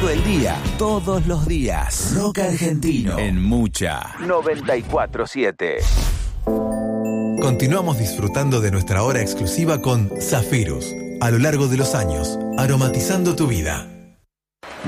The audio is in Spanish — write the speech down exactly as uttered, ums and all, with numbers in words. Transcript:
Todo el día, todos los días. Rock argentino en Mucha noventa y cuatro siete. Continuamos disfrutando de nuestra hora exclusiva con Zafirus. A lo largo de los años, aromatizando tu vida.